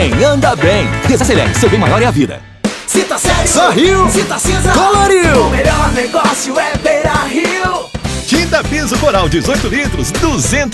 Anda bem. Desacelere, seu bem maior é a vida. Se tá sério, sorriu, se tá cinza, coloriu. O melhor negócio é Beira Rio. Tinta piso coral 18 litros, R$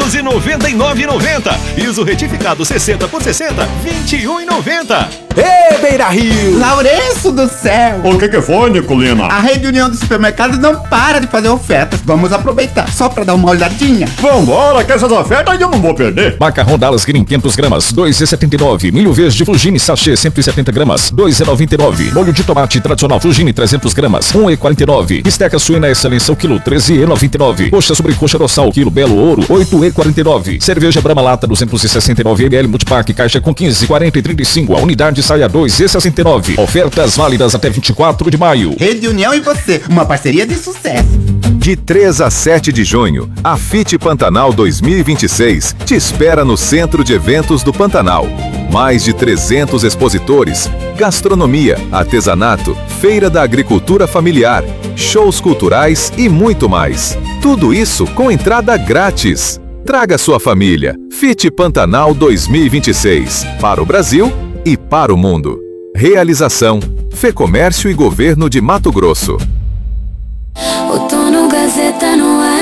299,90. Piso retificado 60 por 60, R$ 21,90. Ei, Beira Rio! Lourenço do céu! O que foi, Nicolina? A Rede União dos Supermercados não para de fazer ofertas. Vamos aproveitar, só pra dar uma olhadinha. Vambora, que essas ofertas eu não vou perder. Macarrão Dallas Green 500 gramas, 2,79. Milho verde Fugini sachê 170 gramas, 2,99. Molho de tomate tradicional Fugini 300 gramas, 1,49. Bisteca suína excelência o quilo, 13,99. Coxa sobre coxa dorsal quilo Belo Ouro, 8,49. Cerveja Brahma Lata 269 ml multipack caixa com 15, 40 e 35. A unidade sai a 2,69. Ofertas válidas até 24 de maio. Rede União e você, uma parceria de sucesso. De 3 a 7 de junho, a FIT Pantanal 2026 te espera no Centro de Eventos do Pantanal. Mais de 300 expositores, gastronomia, artesanato, feira da agricultura familiar, shows culturais e muito mais. Tudo isso com entrada grátis. Traga sua família. FIT Pantanal 2026 para o Brasil e para o mundo. Realização: Fecomércio e Governo de Mato Grosso. Outono Gazeta no ar.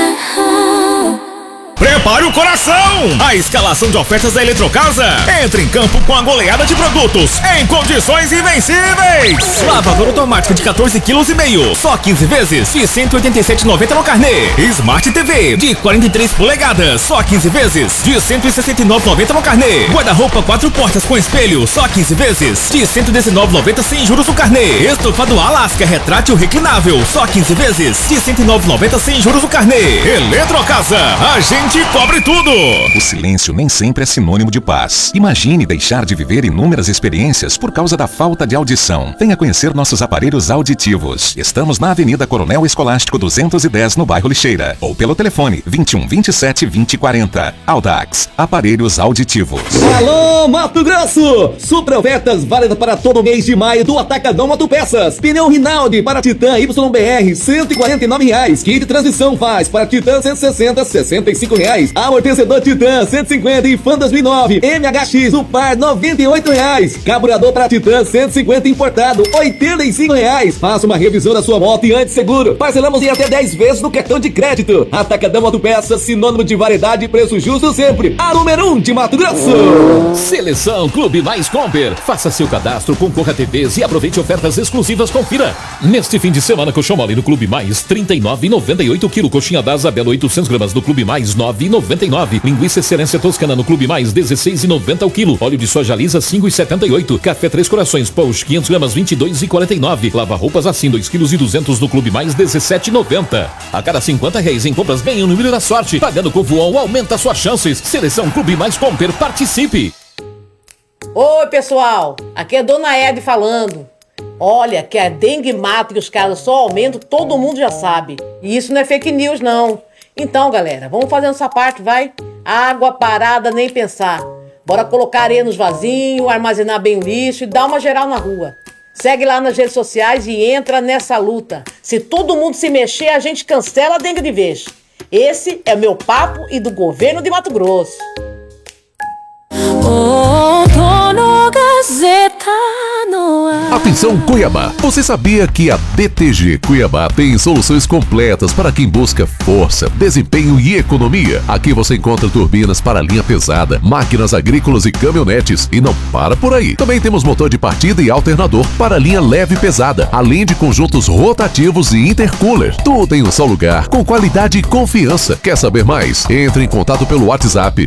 Prepare o coração! A escalação de ofertas da Eletrocasa entra em campo com a goleada de produtos em condições invencíveis. Lavadora automática de 14,5 kg, só 15 vezes de R$ 187,90 no carnê. Smart TV de 43 polegadas, só 15 vezes de R$ 169,90 no carnê. Guarda-roupa 4 portas com espelho, só 15 vezes de R$ 119,90 sem juros no carnê. Estofado Alaska retrátil reclinável, só 15 vezes de R$ 109,90 sem juros no carnê. Eletrocasa, a gente cobre tudo! O silêncio nem sempre é sinônimo de paz. Imagine deixar de viver inúmeras experiências por causa da falta de audição. Venha conhecer nossos aparelhos auditivos. Estamos na Avenida Coronel Escolástico 210, no bairro Lixeira. Ou pelo telefone 21 27 20 40. Audax, aparelhos auditivos. Alô, Mato Grosso! Super ofertas válidas para todo mês de maio do Atacadão Autopeças. Pneu Rinaldi para Titan YBR, R$ 149,00. Kit de transmissão faz para Titan 160, R$ 65,00. Amortecedor Titan 150 e Fan 2009 MHX o par R$ 98,00. Carburador para Titan 150 importado R$ 85,00. Faça uma revisão da sua moto e antes seguro. Parcelamos em até 10 vezes no cartão de crédito. Atacadão Autopeças, sinônimo de variedade e preço justo sempre. A número 1 de Mato Grosso. Seleção Clube Mais Comper. Faça seu cadastro, concorra a TVs e aproveite ofertas exclusivas. Confira. Neste fim de semana, colchão mole no Clube Mais R$ 39,98 kg. Coxinha da Isabela 800 gramas no Clube Mais R$ 9,99. Linguiça Excelência Toscana no Clube Mais R$ 16,90 o quilo. Óleo de soja lisa R$ 5,78. Café Três Corações Post 500 gramas R$ 22,49. Lava roupas assim 2,2 kg no Clube Mais R$ 17,90. A cada R$50 em compras ganhe um número da sorte. Pagando com Voon aumenta suas chances. Seleção Clube Mais Comper, participe. Oi pessoal, aqui é Dona Ed falando. Olha, que a dengue mata e os casos só aumentam, todo mundo já sabe. E isso não é fake news não. Então, galera, vamos fazendo essa parte, vai? Água parada, nem pensar. Bora colocar areia nos vasinhos, armazenar bem o lixo e dar uma geral na rua. Segue lá nas redes sociais e entra nessa luta. Se todo mundo se mexer, a gente cancela a dengue de vez. Esse é o meu papo e do governo de Mato Grosso. Outono Gazeta no ar. Atenção Cuiabá, você sabia que a BTG Cuiabá tem soluções completas para quem busca força, desempenho e economia? Aqui você encontra turbinas para linha pesada, máquinas agrícolas e caminhonetes, e não para por aí. Também temos motor de partida e alternador para linha leve e pesada, além de conjuntos rotativos e intercooler. Tudo em um só lugar, com qualidade e confiança. Quer saber mais? Entre em contato pelo WhatsApp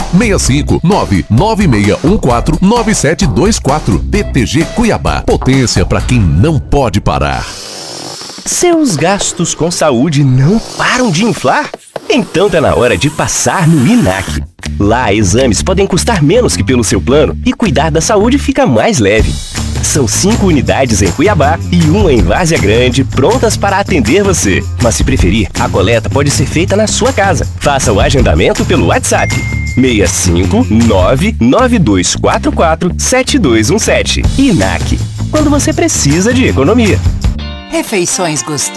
65996149724. BTG Cuiabá, potência para quem não pode parar. Seus gastos com saúde não param de inflar? Então tá na hora de passar no INAC. Lá, exames podem custar menos que pelo seu plano e cuidar da saúde fica mais leve. São 5 unidades em Cuiabá e 1 em Várzea Grande, prontas para atender você. Mas se preferir, a coleta pode ser feita na sua casa. Faça o agendamento pelo WhatsApp 65992447217. INAC, quando você precisa de economia. Refeições gostosas.